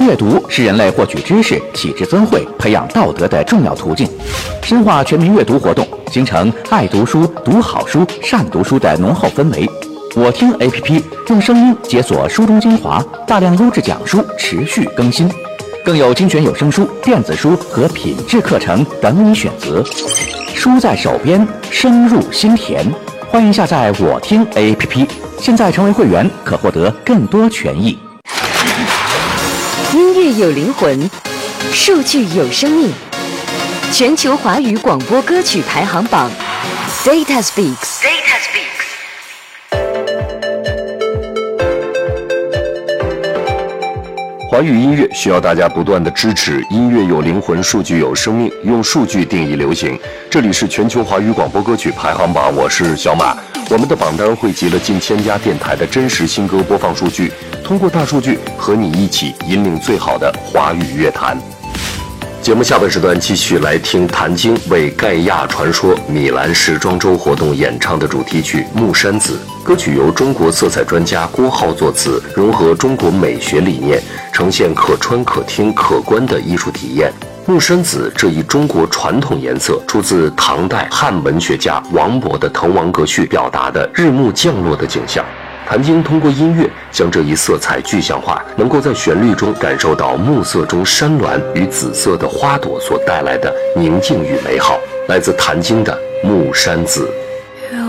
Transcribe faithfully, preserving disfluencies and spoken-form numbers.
阅读是人类获取知识、启智增慧、培养道德的重要途径。深化全民阅读活动，形成爱读书、读好书、善读书的浓厚氛围。我听 A P P 用声音解锁书中精华，大量优质讲书持续更新，更有精选有声书、电子书和品质课程等你选择。书在手边，声入心田。欢迎下载我听 A P P， 现在成为会员可获得更多权益。 音乐有灵魂，数据有生命。全球华语广播歌曲排行榜 Data Speaks。Data Speaks。 华语音乐需要大家不断的支持，音乐有灵魂，数据有生命，用数据定义流行。这里是全球华语广播歌曲排行榜，我是小马。我们的榜单汇集了近千家电台的真实新歌播放数据，通过大数据和你一起引领最好的华语乐坛。节目下半时段继续来听谭晶为盖亚传说米兰时装周活动演唱的主题曲《木山子》。歌曲由中国色彩专家郭浩作词，融合中国美学理念，呈现可穿可听可观的艺术体验。木山子这一中国传统颜色出自唐代汉文学家王勃的《滕王阁序》，表达的日暮降落的景象。谭晶通过音乐将这一色彩具象化，能够在旋律中感受到暮色中山峦与紫色的花朵所带来的宁静与美好。来自谭晶的《木山子》。